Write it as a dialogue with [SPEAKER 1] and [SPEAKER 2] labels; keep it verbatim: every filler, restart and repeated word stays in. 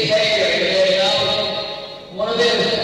[SPEAKER 1] take care today, you know. One of them